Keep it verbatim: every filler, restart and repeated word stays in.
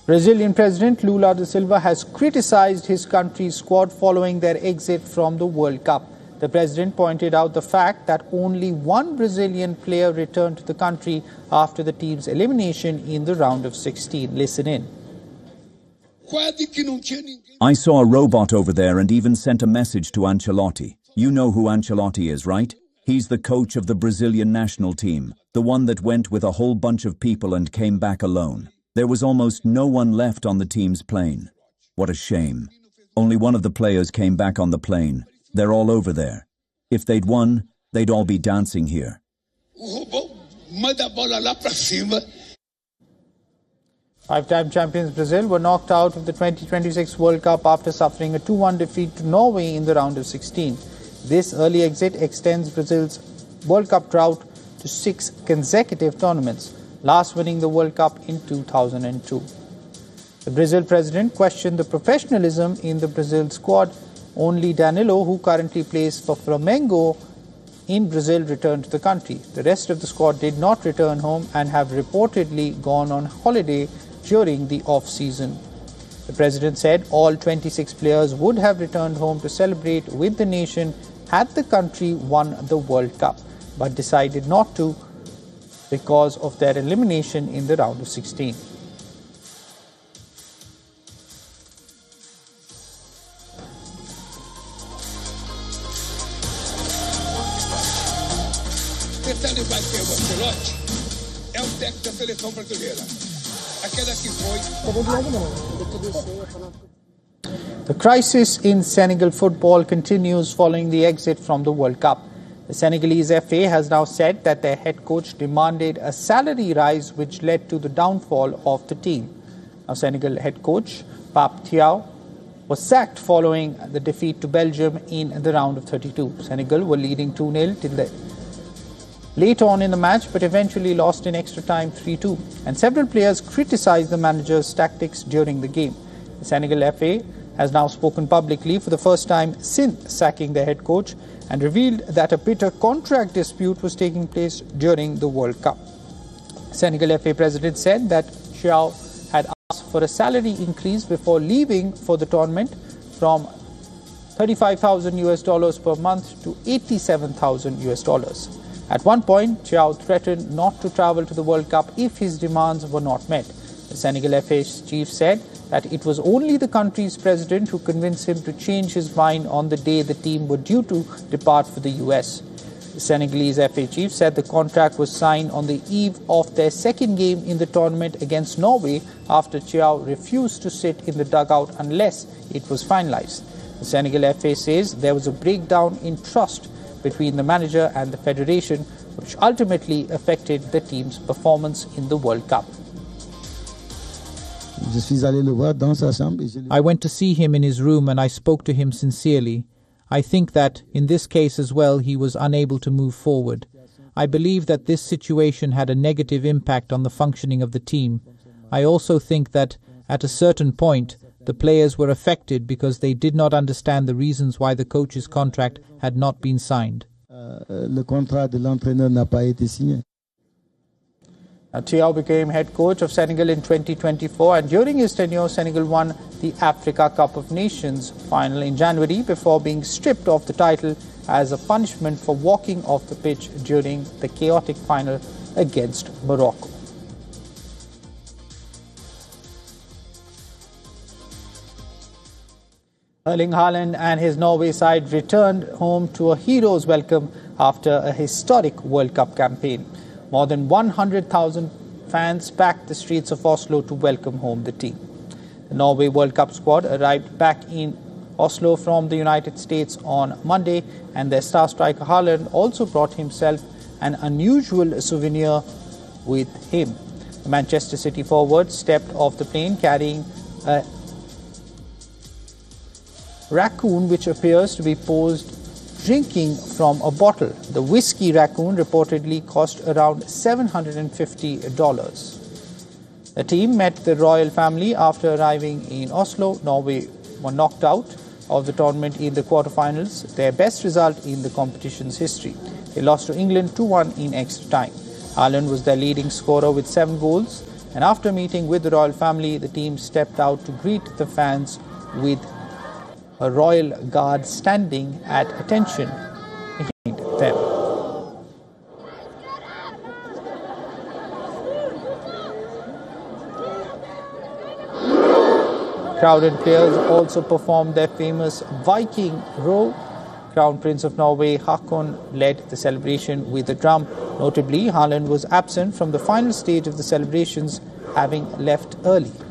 Brazilian President Lula da Silva has criticized his country's squad following their exit from the World Cup. The president pointed out the fact that only one Brazilian player returned to the country after the team's elimination in the round of sixteen. Listen in. I saw a robot over there and even sent a message to Ancelotti. You know who Ancelotti is, right? He's the coach of the Brazilian national team, the one that went with a whole bunch of people and came back alone. There was almost no one left on the team's plane. What a shame. Only one of the players came back on the plane. They're all over there. If they'd won, they'd all be dancing here. Five-time champions Brazil were knocked out of the twenty twenty-six World Cup after suffering a two one defeat to Norway in the round of sixteen. This early exit extends Brazil's World Cup drought to six consecutive tournaments, last winning the World Cup in two thousand two. The Brazil president questioned the professionalism in the Brazil squad. Only Danilo, who currently plays for Flamengo in Brazil, returned to the country. The rest of the squad did not return home and have reportedly gone on holiday during the off-season. The president said all twenty-six players would have returned home to celebrate with the nation had the country won the World Cup, but decided not to because of their elimination in the round of sixteen. Detalhe vai ter o Ancelotti, é o técnico da seleção brasileira. Aquela que foi. The crisis in Senegal football continues following the exit from the World Cup. The Senegalese F A has now said that their head coach demanded a salary rise which led to the downfall of the team. Now, Senegal head coach Pape Thiaw was sacked following the defeat to Belgium in the round of thirty-two. Senegal were leading two nil till the late on in the match, but eventually lost in extra time three two. And several players criticized the manager's tactics during the game. The Senegal F A has now spoken publicly for the first time since sacking their head coach and revealed that a bitter contract dispute was taking place during the World Cup. Senegal F A president said that Thiaw had asked for a salary increase before leaving for the tournament from thirty-five thousand US dollars per month to eighty-seven thousand US dollars. At one point, Thiaw threatened not to travel to the World Cup if his demands were not met. The Senegal F A's chief said that it was only the country's president who convinced him to change his mind on the day the team were due to depart for the U S. The Senegalese F A chief said the contract was signed on the eve of their second game in the tournament against Norway after Thiaw refused to sit in the dugout unless it was finalized. The Senegal F A says there was a breakdown in trust between the manager and the federation, which ultimately affected the team's performance in the World Cup. I went to see him in his room and I spoke to him sincerely. I think that, in this case as well, he was unable to move forward. I believe that this situation had a negative impact on the functioning of the team. I also think that, at a certain point, the players were affected because they did not understand the reasons why the coach's contract had not been signed. Now, Thiaw became head coach of Senegal in twenty twenty-four, and during his tenure, Senegal won the Africa Cup of Nations final in January before being stripped of the title as a punishment for walking off the pitch during the chaotic final against Morocco. Erling Haaland and his Norway side returned home to a hero's welcome after a historic World Cup campaign. More than one hundred thousand fans packed the streets of Oslo to welcome home the team. The Norway World Cup squad arrived back in Oslo from the United States on Monday, and their star striker Haaland also brought himself an unusual souvenir with him. The Manchester City forward stepped off the plane carrying a raccoon which appears to be posed drinking from a bottle. The whiskey raccoon reportedly cost around seven hundred fifty dollars. The team met the royal family after arriving in Oslo. Norway were knocked out of the tournament in the quarterfinals, their best result in the competition's history. They lost to England two one in extra time. Haaland was their leading scorer with seven goals. And after meeting with the royal family, the team stepped out to greet the fans with a royal guard standing at attention behind them. Crowd and players also performed their famous Viking row. Crown Prince of Norway Haakon led the celebration with a drum. Notably, Haaland was absent from the final stage of the celebrations, having left early.